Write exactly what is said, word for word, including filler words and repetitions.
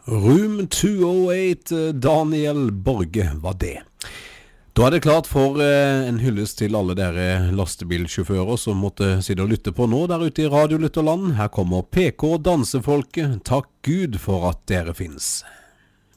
Room to oh eight, Daniel Borge var det. Da er det klart for eh, en hyllest til alle dere lastebilsjåfører som måtte sitte og lytte på nå der ute i radiolytterland. Her kommer P K Dansefolket. Takk Gud for at dere finnes.